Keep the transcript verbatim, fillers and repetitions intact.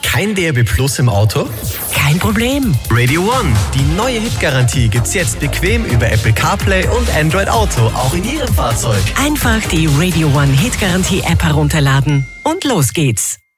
Kein D A B Plus im Auto? Kein Problem. Radio One, die neue Hitgarantie gibt's jetzt bequem über Apple CarPlay und Android Auto, auch in Ihrem Fahrzeug. Einfach die Radio One Hitgarantie App herunterladen und los geht's.